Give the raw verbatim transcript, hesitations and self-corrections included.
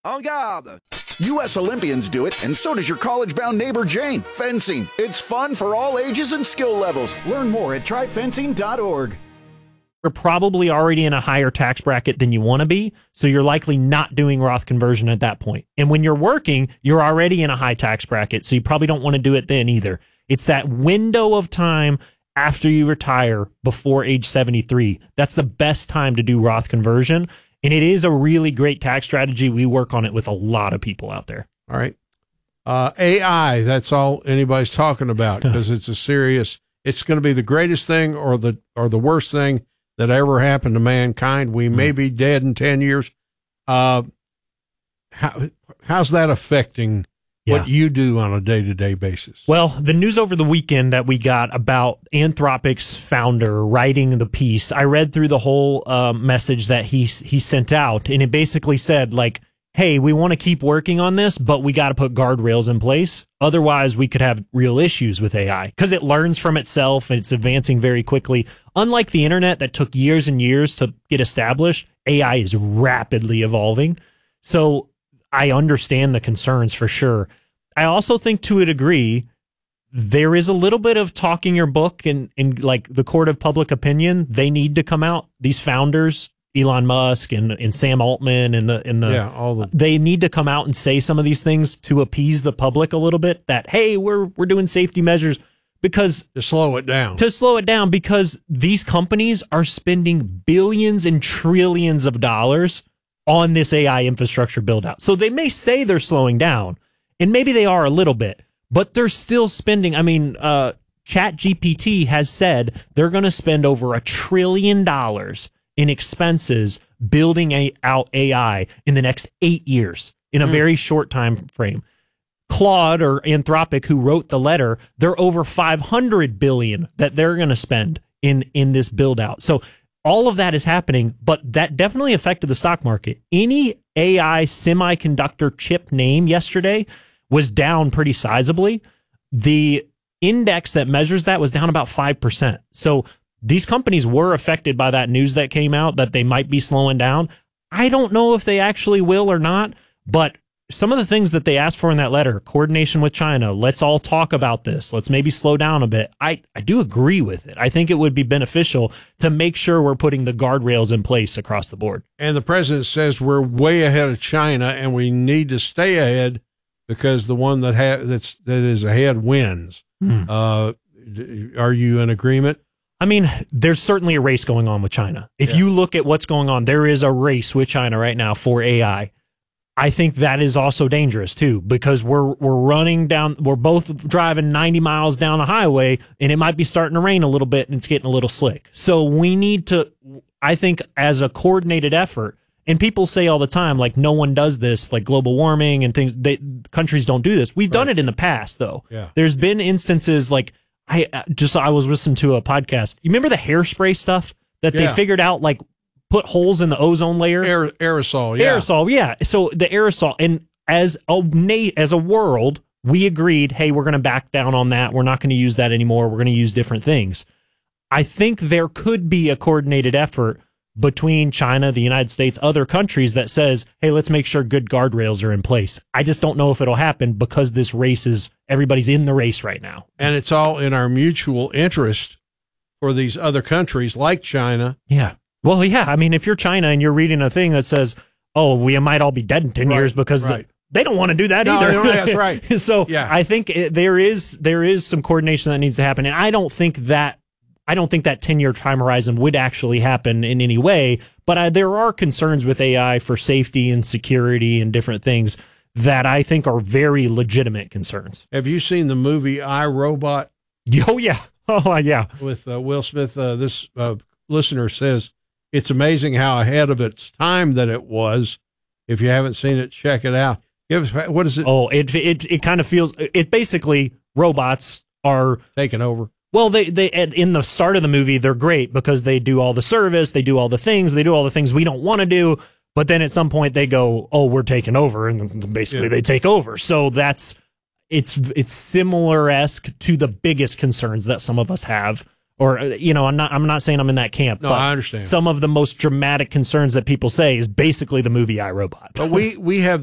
En garde! U S Olympians do it, and so does your college-bound neighbor Jane. Fencing. It's fun for all ages and skill levels. Learn more at try fencing dot org. You're probably already in a higher tax bracket than you want to be, so you're likely not doing Roth conversion at that point. And when you're working, you're already in a high tax bracket, so you probably don't want to do it then either. It's that window of time after you retire before age seventy-three. That's the best time to do Roth conversion. And it is a really great tax strategy. We work on it with a lot of people out there. All right. Uh, A I, that's all anybody's talking about because it's a serious, it's going to be the greatest thing or the or the worst thing that ever happened to mankind. We may be dead in ten years. Uh, how how's that affecting Yeah. what you do on a day-to-day basis? Well, the news over the weekend that we got about Anthropic's founder writing the piece, I read through the whole uh, message that he he sent out, and it basically said, like, hey, we want to keep working on this, but we got to put guardrails in place. Otherwise, we could have real issues with A I because it learns from itself and it's advancing very quickly. Unlike the internet that took years and years to get established, A I is rapidly evolving. So I understand the concerns for sure. I also think to a degree, there is a little bit of talking your book and, and like the court of public opinion. They need to come out. These founders, Elon Musk and, and Sam Altman and the, and the, yeah, all the, they need to come out and say some of these things to appease the public a little bit that, hey, we're, we're doing safety measures because to slow it down, to slow it down because these companies are spending billions and trillions of dollars on this A I infrastructure build out. So they may say they're slowing down, and maybe they are a little bit, but they're still spending. I mean, uh, ChatGPT has said they're going to spend over a trillion dollars in expenses building a, out A I in the next eight years in a mm. very short time frame. Claude or Anthropic, who wrote the letter, they're over five hundred billion dollars that they're going to spend in, in this build out. So all of that is happening, but that definitely affected the stock market. Any A I semiconductor chip name yesterday was down pretty sizably. The index that measures that was down about five percent. So these companies were affected by that news that came out that they might be slowing down. I don't know if they actually will or not, but some of the things that they asked for in that letter, coordination with China, let's all talk about this, let's maybe slow down a bit. I, I do agree with it. I think it would be beneficial to make sure we're putting the guardrails in place across the board. And the president says we're way ahead of China and we need to stay ahead because the one that ha- that's that is ahead wins. Hmm. Uh, are you in agreement? I mean, there's certainly a race going on with China. If Yeah. you look at what's going on, there is a race with China right now for A I. I think that is also dangerous too, because we're we're running down, we're both driving ninety miles down a highway, and it might be starting to rain a little bit, and it's getting a little slick. So we need to, I think, as a coordinated effort. And people say all the time, like, no one does this, like global warming and things. They, countries don't do this. We've done Right. it in the past, though. Yeah. There's been instances like I uh, just I was listening to a podcast. You remember the hairspray stuff that Yeah. they figured out, like, put holes in the ozone layer? Aer- aerosol, yeah. Aerosol, yeah. So the aerosol, and as a na- as a world, we agreed, hey, we're going to back down on that. We're not going to use that anymore. We're going to use different things. I think there could be a coordinated effort between China, the United States, other countries that says, hey, let's make sure good guardrails are in place. I just don't know if it'll happen because this race is, everybody's in the race right now. And it's all in our mutual interest for these other countries like China. Yeah. Well, yeah. I mean, if you're China and you're reading a thing that says, oh, we might all be dead in ten Right, years because right. the, they don't want to do that No, either. they don't- that's right. So Yeah. I think it, there is there is some coordination that needs to happen, and I don't think that I don't think that ten-year time horizon would actually happen in any way. But I, there are concerns with A I for safety and security and different things that I think are very legitimate concerns. Have you seen the movie I, Robot? Oh yeah, oh yeah. With uh, Will Smith. Uh, this uh, listener says it's amazing how ahead of its time that it was. If you haven't seen it, check it out. Give us, what is it? Oh, it it it kind of feels it basically robots are taking over. Well, they they in the start of the movie they're great because they do all the service, they do all the things, they do all the things we don't want to do. But then at some point they go, "Oh, we're taking over," and basically Yeah. they take over. So that's it's it's similar-esque to the biggest concerns that some of us have. Or you know, I'm not I'm not saying I'm in that camp. No, but I understand. Some of the most dramatic concerns that people say is basically the movie I, Robot. But we we have